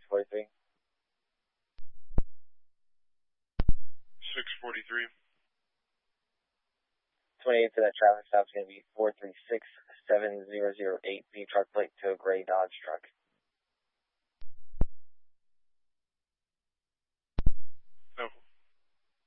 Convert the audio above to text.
643. 643. 28 to that traffic stop is going to be 4367008, B truck plate to a gray Dodge truck.